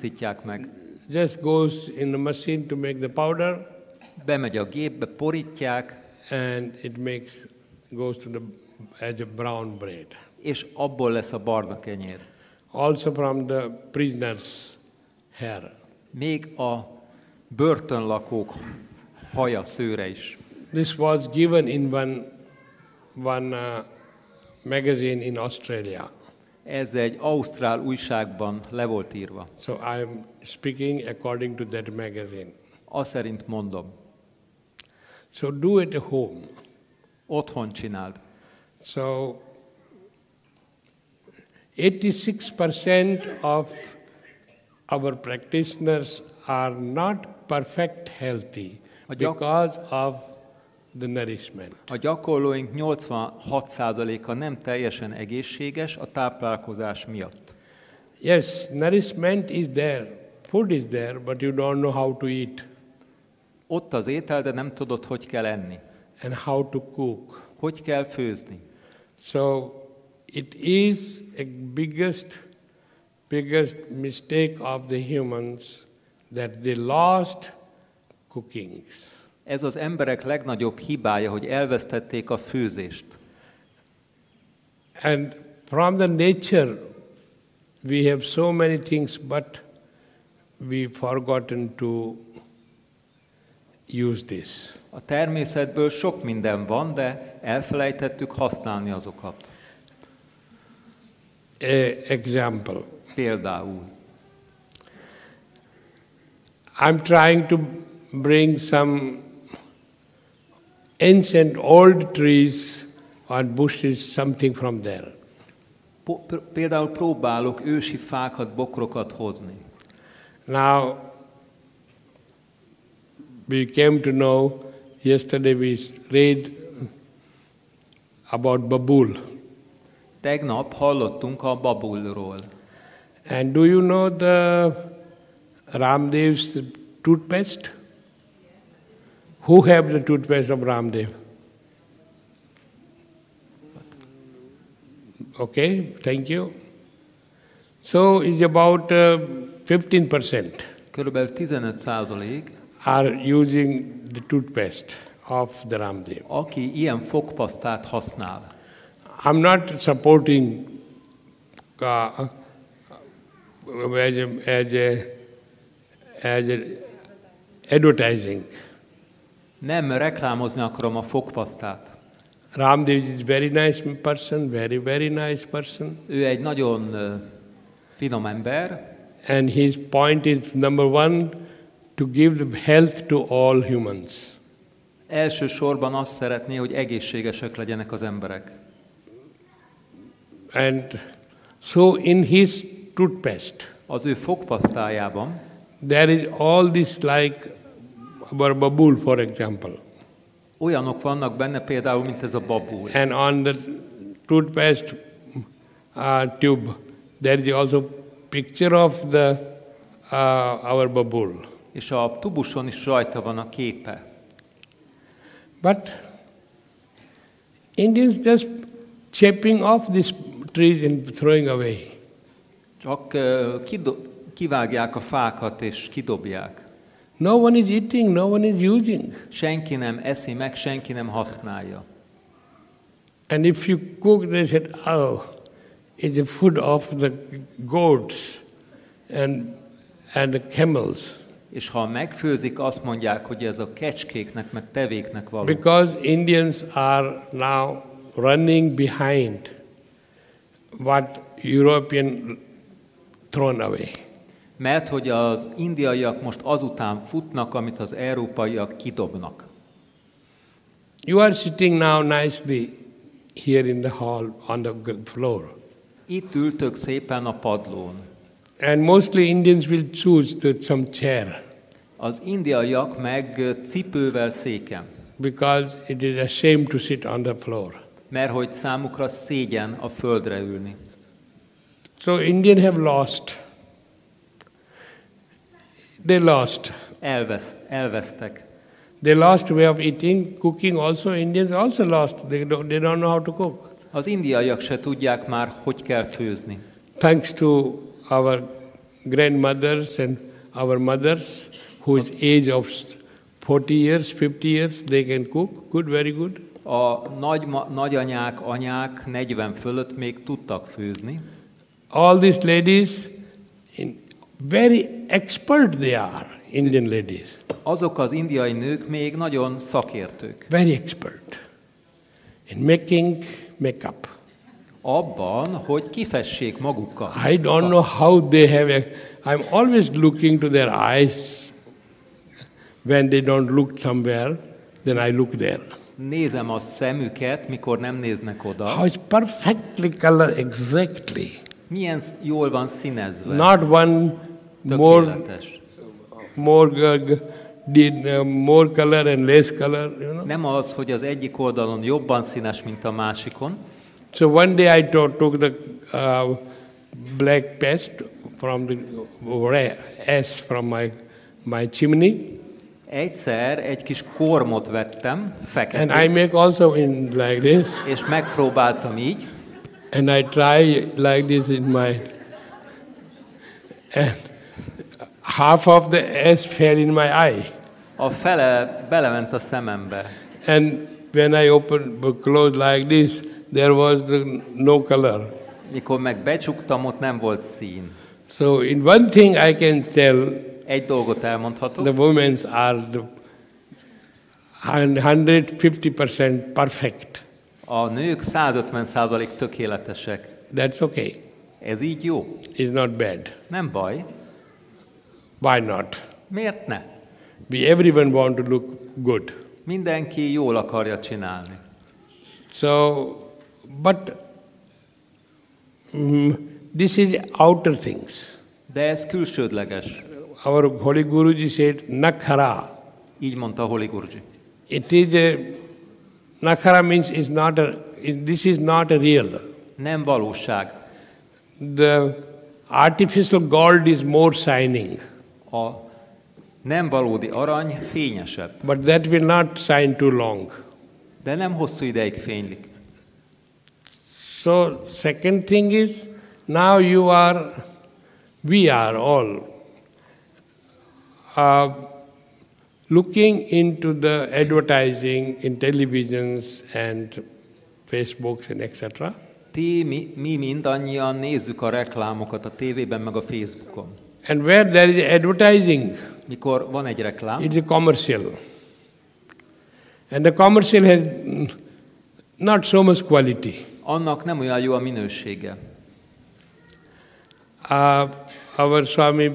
tisztítják meg. Just goes in the machine to make the powder, Bemegy a gépbe, porítják, and it goes to as a brown bread. és abból lesz a barna kenyér. Also from the prisoners' hair. Még a börtönlakók haja, szőre is. This was given in one magazine in Australia. Ez egy ausztrál újságban le volt írva. So I am speaking according to that magazine. Azt szerint mondom. So do it at home. Otthon csináld. So 86% of our practitioners are not perfect healthy because of the nourishment. A gyakorlóink 86%-a nem teljesen egészséges a táplálkozás miatt. Yes, nourishment is there, food is there, but you don't know how to eat. Ott az étel, de nem tudod, hogy kell enni. And how to cook. Hogy kell főzni. So it is a biggest mistake of the humans that they lost cooking. Ez az emberek legnagyobb hibája, hogy elvesztették a főzést. And from the nature we have so many things, but we've forgotten to use this. A természetből sok minden van, de elfelejtettük használni azokat. Example. Például. I'm trying to bring some ancient old trees or bushes, something from there. Például próbálok ősi fákat, bokrokat hozni. Now, we came to know, yesterday we read about babul. Tegnap hallottunk a babulról. And do you know the Ramdev's toothpaste? Who have the toothpaste of Ramdev? Okay, thank you. So it's about 15% Körülbelül 15% are using the toothpaste of the Ramdev. aki ilyen fogpasztát használ. I'm not supporting as advertising. Nem reklámozni akarom a fogpasztát. Ramdev is very nice person, very nice person. Ő egy nagyon finom ember, And his point is, number one, to give the health to all humans. elsősorban azt szeretné, hogy egészségesek legyenek az emberek. And so in his toothpaste, Az ő fogpasztájában there is all this like our babul, for example. olyanok vannak benne például, mint ez a babul. And on the toothpaste tube, there is also picture of our babul. És a tubuson is rajta van a képe. But Indians just chipping off these trees and throwing away. Csak kivágják a fákat és kidobják. No one is eating, no one is using. Senki nem eszi meg, senki nem használja. And if you cook, they said, oh, it's the food of the goats and the camels. És ha megfőzik, azt mondják, hogy ez a kecskéknek, meg tevéknek való. Because Indians are now running behind what European thrown away. Mert hogy az indiaiak most azután futnak, amit az európaiak kidobnak. You are sitting now nicely here in the hall on the floor. Itt ültök szépen a padlón. And mostly Indians will choose some chair. Az indiaiak meg cipővel széken. Because it is a shame to sit on the floor. Mert hogy számukra szégyen a földre ülni. So Indians have lost. They lost. Elvesztek. They lost way of eating, cooking also. Indians also lost. They don't know how to cook. Az indiaiak se tudják már, hogy kell főzni. Thanks to our grandmothers and our mothers, whose age of 40 years, 50 years, they can cook. Good, very good. A nagyanyák, anyák 40 fölött még tudtak főzni. All these ladies, very expert they are, Indian ladies. Azok az indiai nők még nagyon szakértők. Very expert in making makeup. Abban, hogy kifessék magukat. I don't know how they have. I'm always looking to their eyes. When they don't look somewhere, then I look there. Nézem a szemüket, mikor nem néznek oda. How it's perfectly colored exactly. Milyen jól van színezve. Not one Tökéletes. more color and less color, you know. Nem az, hogy az egyik oldalon jobban színes, mint a másikon. So one day I took the black pest from the ash from my chimney. Egyszer egy kis kormot vettem, And feketét, I make also in like this. And és megpróbáltam így, I try like this in my. And half of the ash fell in my eye. a fele belement a szemembe. And when I close like this, there was no color. Mikor meg becsuktam, ott nem volt szín. So in one thing I can tell, Egy dolgot elmondhatok, the women are 150% perfect. a nők 150% tökéletesek. That's okay. Ez így jó. It's not bad. Nem baj. Why not? Miért ne? Everyone want to look good. Mindenki jól akarja csinálni. So, but this is outer things. De ez külsődleges. Our Holy Guruji said, nakhara. Így mondta Holy Guruji. It is nakhara means this is not a real. Nem valóság. The artificial gold is more shining. A nem valódi arany fényesebb, But that will not shine too long. de nem hosszú ideig fénylik. So second thing is, now we are all looking into the advertising in televisions and Facebooks and etc. Mi mindannyian nézzük a reklámokat a tévében, meg a Facebookon. And where there is advertising, Mikor van egy reklám, it is commercial. And the commercial has not so much quality. annak nem olyan jó a minősége. Our Swami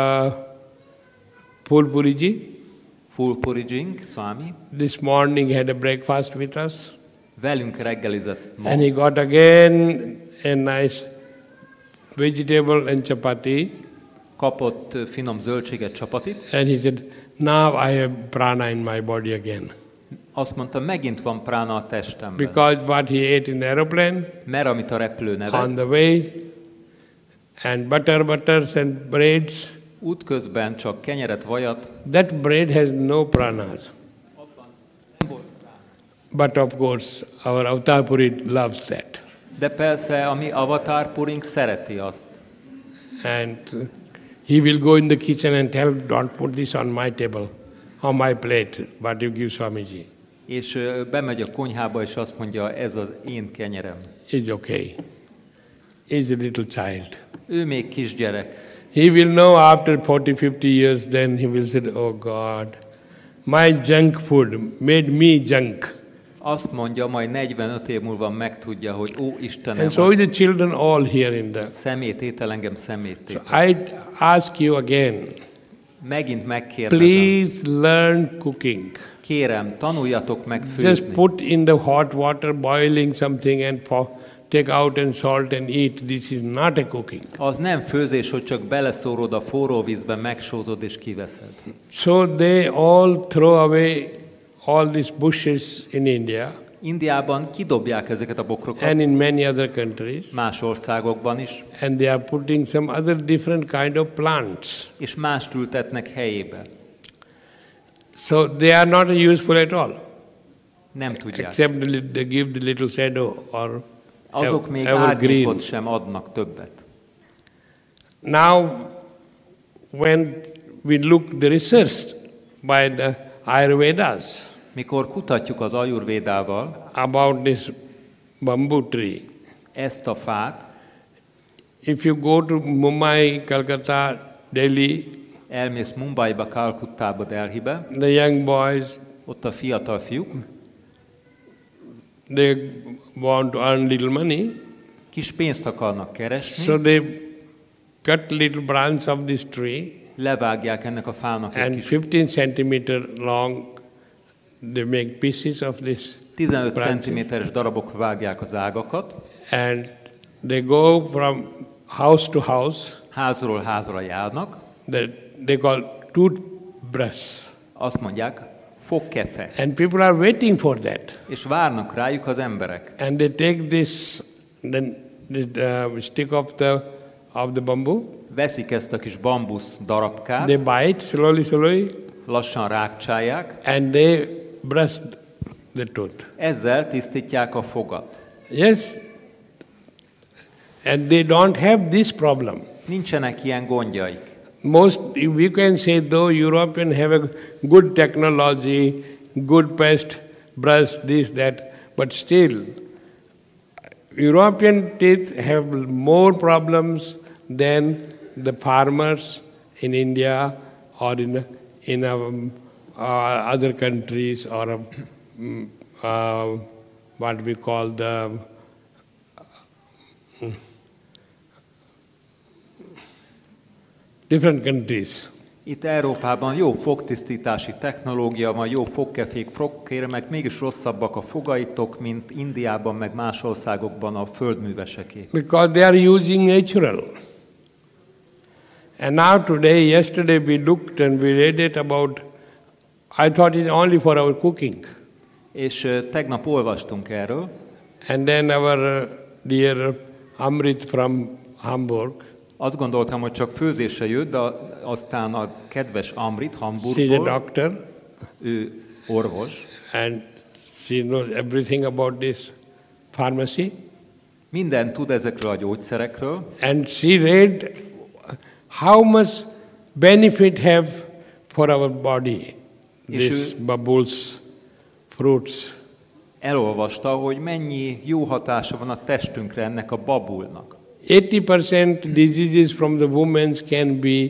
Pulpuriji, Fulpuriji Swami this morning had a breakfast with us. velünk reggelizett ma, And he got again a nice vegetable and chapati. kapott finom zöldséget, csapatit. And he said, now I have prana in my body again. Azt mondta, megint van prána a testemben. Because what he ate in the aeroplane, Mert amit a repülő on nevet, the way, and butters and breads, útközben csak kenyeret, vajat, that bread has no pranas. But of course, our Avatar Puri loves that. de persze a mi Avatar Purink szereti azt. And he will go in the kitchen and tell, don't put this on my table, on my plate, but you give Swamiji. És bemegy a konyhába, és azt mondja, ez az én kenyerem. It's okay. He's a little child. Ő még kisgyerek. He will know after 40-50 years, then he will say, oh God, my junk food made me junk. Azt mondja, majd 45 év múlva megtudja, hogy ó, Istenem, And so the children all here in the... szemététel engem szeméttétel. So I ask you again, Megint megkérdezem. please learn cooking. Kérem, tanuljatok meg Just főzni. put in the hot water, boiling something and take out and salt and eat. This is not a cooking. Az nem főzés, hogy csak beleszórod a forró vízbe, megsózod és kiveszed. So they all throw away all these bushes in India Indiában kidobják ezeket a bokrokat, and in many other countries, más országokban is, and they are putting some other different kind of plants. és mást ültetnek helyébe. So they are not useful at all, Nem tudják. except they give the little shadow or Azok még evergreen. árnyékot sem adnak többet. Now when we look the research by the Ayurvedas Mikor kutatjuk az ajurvédával about this bamboo tree, ezt a fát, if you go to Mumbai, Calcutta, Delhi, elmész Mumbaiba, Kalkuttába, Delhibe, the young boys, ott a fiatal fiúk they want to earn little money, kis pénzt akarnak keresni, so they cut little branch of this tree levágják ennek a fának egy and kis 15 centimeter long, they make pieces of this 15 branches. cm-es darabokra vágják az ágakat, And they go from house to house, házról házra járnak, that they call toothbrush. azt mondják, fogkefe, And people are waiting for that. és várnak rájuk az emberek. And they take this, stick of the bamboo, Veszik ezt a kis bambusz darabkát, they bite slowly, lassan rákcsálják, and they brush the tooth. ezzel tisztítják a fogat. Yes, and they don't have this problem. Nincsenek ilyen gondjaik. Most, we can say, though Europeans have a good technology, good paste, brush, this, that, but still, European teeth have more problems than the farmers in India or in other countries or what we call the different countries. Itt Európában jó fogtisztítási technológia van, jó fogkefék, fogkérmek, mégis rosszabbak a fogaitok, mint Indiában, meg más országokban a földműveseké. Because they are using natural. And now today, yesterday we looked and we read it about, I thought it's only for our cooking. És tegnap olvastunk erről, And then our dear Amrit from Hamburg, azt gondoltam, hogy csak főzésre jött, de aztán a kedves Amrit she's a Hamburgból, doctor ő orvos, and she knows everything about this pharmacy. mindent tud ezekről a gyógyszerekről, And she read how much benefit have for our body, És these bubbles, fruits. elolvasta, hogy mennyi jó hatása van a testünkre ennek a babulnak. 80% diseases from the women can be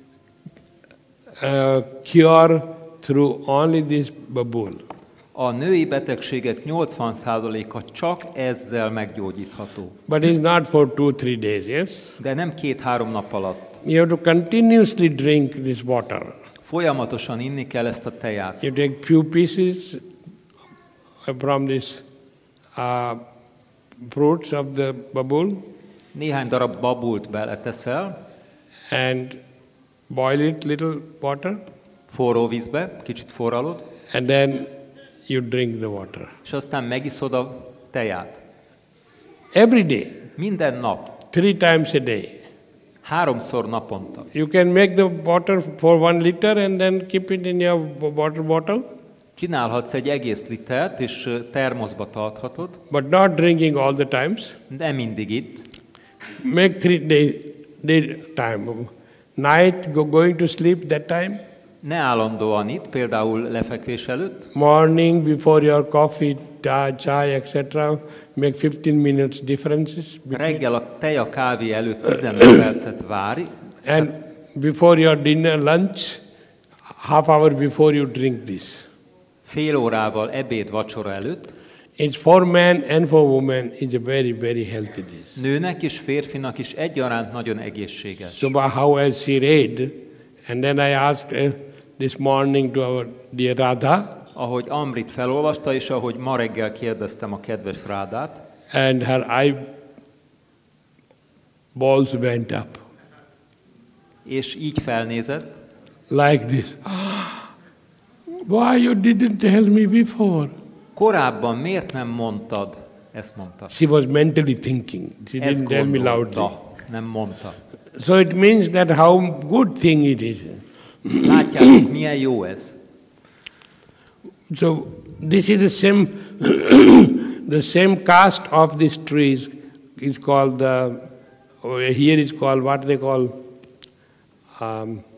cured through only this babul. A női betegségek 80%-a csak ezzel meggyógyítható. But it's not for 2-3 days, yes? De nem 2-3 nap alatt. You have to continuously drink this water. Folyamatosan inni kell ezt a teját. You take few pieces from this fruits of the babul Néhány darab babult beleteszel, and boil it little water, forró vízbe, kicsit forralod, and then you drink the water. és aztán megiszod a teját. Every day, Minden nap, 3 times a day. 3-szor naponta. You can make the water for 1 liter and then keep it in your water bottle, Csinálhatsz egy egész litert, és termoszba tarthatod, but not drinking all the times. de mindig itt. Make 3 day time. Night, going to sleep that time. Ne állandóan itt, például lefekvés előtt, Morning, before your coffee, chai, etc. Make 15 minutes differences. reggel a tej a kávé előtt 15 percet várj, And before your dinner, lunch, half hour before you drink this. fél órával ebéd, vacsora előtt. It's for man and for woman. It's a very, very healthy dish. Nőnek és férfinak is egyaránt nagyon egészséges. So how as she read, and then I asked this morning to our dear Radha, Ahogy Amrit felolvasta, és ahogy ma reggel kérdeztem a kedves Rádát, and her eyeballs went up és így felnézett, like this. Why you didn't tell me before? korábban miért nem mondtad? Ezt mondta. She was mentally thinking. She Ezt didn't tell me loudly. gondolta, nem mondta. So it means that how good thing it is. Látjátok, milyen jó ez? So this is the same caste of these trees is called here is called what they call um,